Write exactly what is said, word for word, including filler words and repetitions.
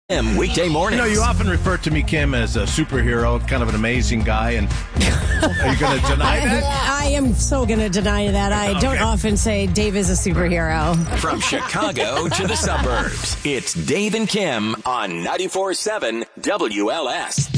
Kim, weekday mornings. You know, you often refer to me, Kim, as a superhero, kind of an amazing guy, and are you going to deny that? I, I am so going to deny that. I Okay. don't often say Dave is a superhero. From Chicago to the suburbs, it's Dave and Kim on ninety-four point seven W L S.